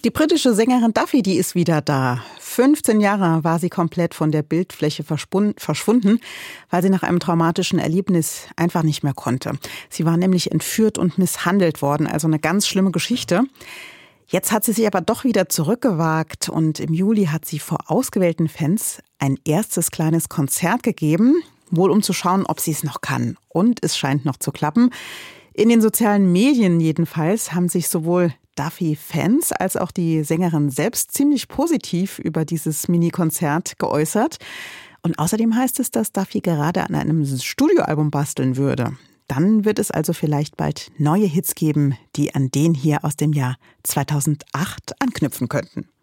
Die britische Sängerin Duffy, die ist wieder da. 15 Jahre war sie komplett von der Bildfläche verschwunden, weil sie nach einem traumatischen Erlebnis einfach nicht mehr konnte. Sie war nämlich entführt und misshandelt worden, also eine ganz schlimme Geschichte. Jetzt hat sie sich aber doch wieder zurückgewagt und im Juli hat sie vor ausgewählten Fans ein erstes kleines Konzert gegeben, wohl um zu schauen, ob sie es noch kann. Und es scheint noch zu klappen. In den sozialen Medien jedenfalls haben sich sowohl Duffy-Fans als auch die Sängerin selbst ziemlich positiv über dieses Mini-Konzert geäußert. Und außerdem heißt es, dass Duffy gerade an einem Studioalbum basteln würde. Dann wird es also vielleicht bald neue Hits geben, die an den hier aus dem Jahr 2008 anknüpfen könnten.